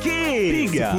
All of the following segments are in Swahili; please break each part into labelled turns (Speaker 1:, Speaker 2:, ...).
Speaker 1: pekee. Piga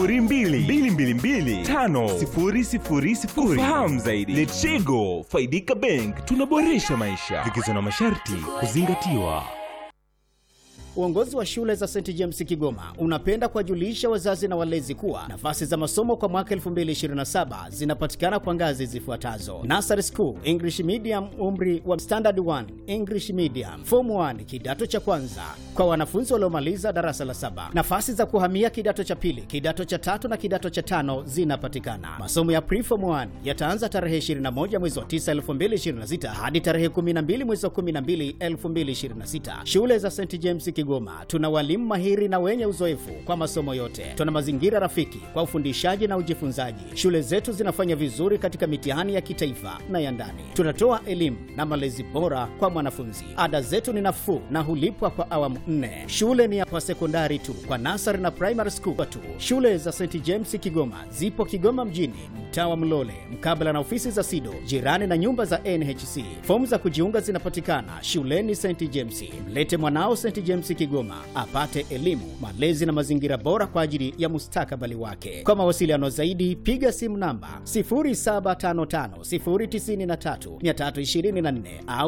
Speaker 1: 0222250000. Fahamu zaidi. Letshego, Faidika Bank, tunaboresha maisha. Vigezo na masharti kuzingatiwa.
Speaker 2: Uongozi wa shule za St James Kigoma unapenda kuwajulisha wazazi na walezi kuwa nafasi za masomo kwa mwaka 2027 zinapatikana kwa ngazi zifuatazo: Nursery School English Medium, umri wa Standard 1 English Medium, Form 1 kidato cha kwanza kwa wanafunzi waliomaliza darasa la 7. Nafasi za kuhamia kidato cha pili, kidato cha tatu na kidato cha tano zinapatikana. Masomo ya Pre-Form 1 yataanza tarehe 21 mwezi wa 9 2026 hadi tarehe 12 mwezi wa 12 2026. Shule za St James Kigoma tuna walimu mahiri na wenye uzoefu kwa masomo yote. Tuna mazingira rafiki kwa ufundishaji na ujifunzaji. Shule zetu zinafanya vizuri katika mitihani ya kitaifa na ya ndani. Tunatoa elimu na malezi bora kwa mwanafunzi. Ada zetu ni nafuu na hulipwa kwa awamu 4. Shule ni kwa sekondari tu. Kwa nursery na primary school tu. Shule za St James Kigoma zipo Kigoma mjini, mtaa wa Mlole, mkabala na ofisi za SIDO, jirani na nyumba za NHC. Fomu za kujiunga zinapatikana shuleni St James. Mlete mwanao St James Kigoma apate elimu, malezi na mazingira bora kwa ajili ya mustakabali wake. Kwa mawasiliano zaidi piga simu namba 0755093324 au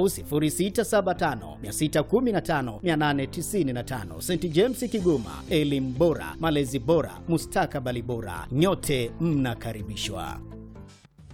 Speaker 2: 0675615895. St James Kigoma, elimu bora, malezi bora, mustakabali bora. Nyote mnakaribishwa.